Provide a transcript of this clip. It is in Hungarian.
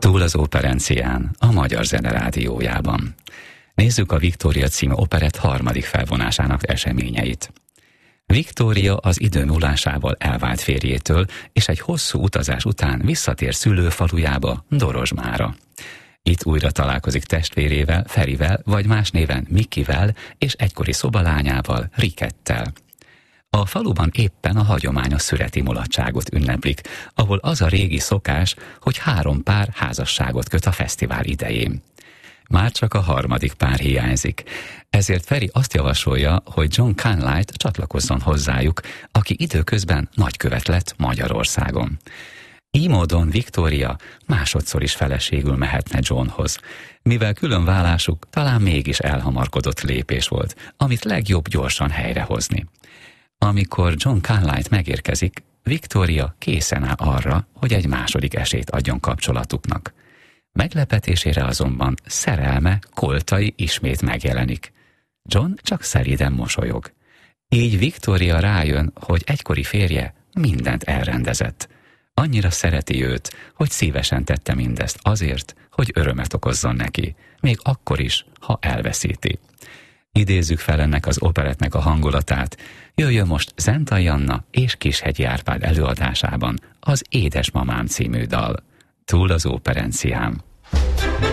Túl az operencián, a Magyar Zene Rádiójában. Nézzük a Viktória című operett harmadik felvonásának eseményeit. Viktória az idő múlásával elvált férjétől, és egy hosszú utazás után visszatér szülőfalujába, Dorozsmára. Itt újra találkozik testvérével, Ferivel, vagy más néven Mikivel, és egykori szobalányával, Rikettel. A faluban éppen a hagyományos születi mulatságot ünneplik, ahol az a régi szokás, hogy 3 pár házasságot köt a fesztivál idején. Már csak a harmadik pár hiányzik, ezért Feri azt javasolja, hogy John Conlight csatlakozzon hozzájuk, aki időközben nagykövet lett Magyarországon. Így módon Viktória másodszor is feleségül mehetne Johnhoz, mivel különválásuk talán mégis elhamarkodott lépés volt, amit legjobb gyorsan helyrehozni. Amikor John Conlight megérkezik, Viktória készen áll arra, hogy egy második esélyt adjon kapcsolatuknak. Meglepetésére azonban szerelme, Koltai ismét megjelenik. John csak szelíden mosolyog. Így Viktória rájön, hogy egykori férje mindent elrendezett. Annyira szereti őt, hogy szívesen tette mindezt azért, hogy örömet okozzon neki, még akkor is, ha elveszíti. Idézzük fel ennek az operettnek a hangulatát. Jöjjön most Zentai Anna és Kishegyi Árpád előadásában az Édesmamám című dal. Túl az operencián.